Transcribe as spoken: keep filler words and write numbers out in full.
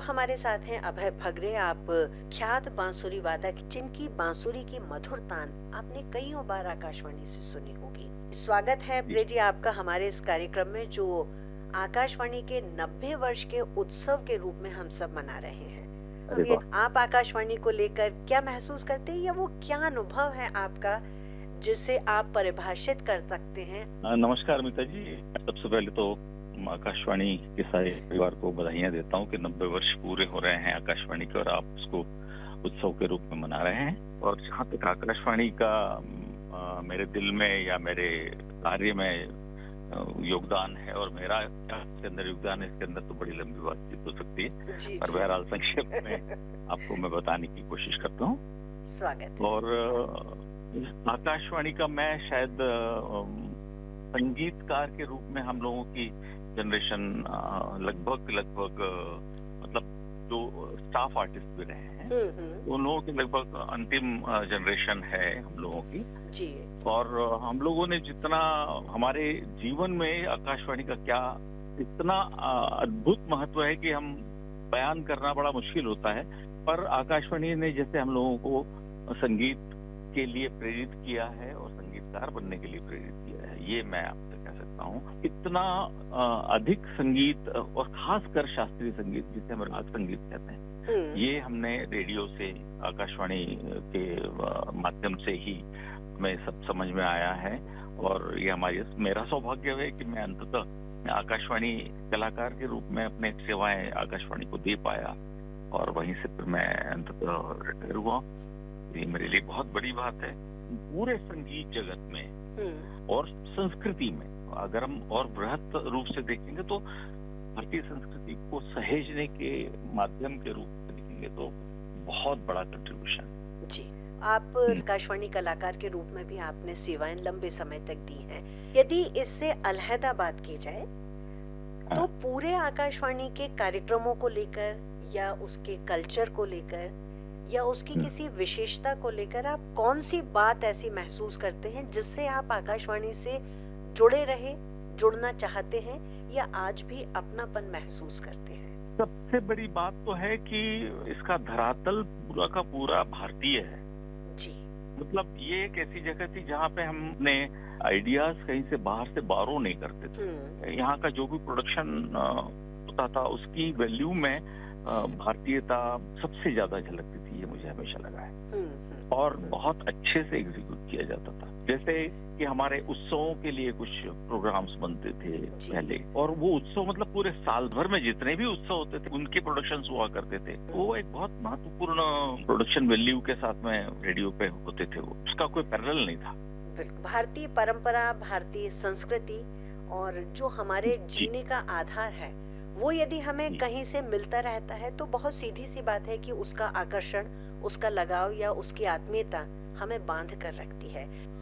हमारे साथ हैं अभय भगरे। आप ख्यात बांसुरी वादक, जिनकी बांसुरी की मधुर तान आपने कईयों बार आकाशवाणी से सुनी होगी। स्वागत है अभय जी आपका हमारे इस कार्यक्रम में, जो आकाशवाणी के नब्बे वर्ष के उत्सव के रूप में हम सब मना रहे हैं। अरे वाह! आप आकाशवाणी को लेकर क्या महसूस करते हैं, या वो क्या अनुभव है आपका जिसे आप परिभाषित कर सकते हैं? अ, नमस्कार अमिता जी। सबसे पहले तो आकाशवाणी के सारे परिवार को बधाइयाँ देता हूँ कि नब्बे वर्ष पूरे हो रहे हैं आकाशवाणी के, और आप उसको उत्सव के रूप में मना रहे हैं। और जहाँ तक आकाशवाणी का आ, मेरे दिल में या मेरे कार्य में योगदान है, और मेरा क्या इसके अंदर योगदान है, इसके अंदर तो बड़ी लंबी बातचीत हो सकती है, जी, पर जी। बहरहाल संक्षेप में आपको मैं बताने की कोशिश करता हूँ। स्वागत है। और अ, आकाशवाणी का मैं शायद अ, संगीतकार के रूप में हम लोगों की जनरेशन लगभग लगभग अ, मतलब जो स्टाफ आर्टिस्ट भी रहे हैं, हम्म हम्म उन लोगों की लगभग अंतिम जनरेशन है हम लोगों की। जी। और अ, हम लोगों ने जितना हमारे जीवन में आकाशवाणी का क्या इतना अ, अद्भुत महत्व है कि हम बयान करना बड़ा मुश्किल होता है। पर आकाशवाणी ने जैसे हम लोगों को संगीत के लिए प्रेरित किया है और संगीतकार बनने के लिए प्रेरित किया है, ये मैं आपसे कह सकता हूँ। इतना अ, अधिक संगीत और खासकर शास्त्रीय संगीत, जिसे हम राग संगीत कहते हैं, हम्म ये हमने रेडियो से, आकाशवाणी के अ, माध्यम से ही हमें सब समझ में आया है। और ये हमारी मेरा सौभाग्य है कि मैं अंततः आकाशवाणी कलाकार के रूप में अपने सेवाएं आकाशवाणी को दे पाया, और वहीं से फिर मैं अंततः रिटायर हुआ। ये मेरे लिए बहुत बड़ी बात है। पूरे संगीत जगत में हम्म और संस्कृति में अगर हम और बृहत रूप से देखेंगे तो भारतीय संस्कृति को सहेजने के माध्यम के रूप में देखेंगे तो बहुत बड़ा कंट्रीब्यूशन। जी। आप आकाशवाणी कलाकार के रूप में भी आपने सेवाएं लंबे समय तक दी हैं। यदि इससे अलहदा बात की जाए तो पूरे आकाशवाणी के कार्यक्रमों को लेकर, या उसके कल्चर को लेकर, या उसकी किसी विशेषता को लेकर आप कौन सी बात ऐसी महसूस करते हैं जिससे आप आकाशवाणी से जुड़े रहे, जुड़ना चाहते हैं, या आज भी अपनापन महसूस करते हैं? सबसे बड़ी बात तो है कि इसका धरातल पूरा का पूरा भारतीय है। जी। मतलब ये एक ऐसी जगह थी जहाँ पे हम अपने आइडियाज कहीं से बाहर से बारो नहीं करते थे। यहाँ का जो भी प्रोडक्शन होता था उसकी वैल्यू में भारतीयता सबसे ज्यादा झलकती थी, ये मुझे हमेशा लगा है। और बहुत अच्छे से एग्जीक्यूट किया जाता था। जैसे कि हमारे उत्सवों के लिए कुछ प्रोग्राम्स बनते थे पहले, और वो उत्सव मतलब पूरे साल भर में जितने भी उत्सव होते थे उनके प्रोडक्शंस हुआ करते थे। वो एक बहुत महत्वपूर्ण प्रोडक्शन वैल्यू के साथ में रेडियो पे होते थे, वो उसका कोई पैरेलल नहीं था। भारतीय परंपरा, भारतीय संस्कृति और जो हमारे जीने का आधार है, वो यदि हमें कहीं से मिलता रहता है तो बहुत सीधी सी बात है कि उसका आकर्षण, उसका लगाव या उसकी आत्मीयता हमें बांध कर रखती है।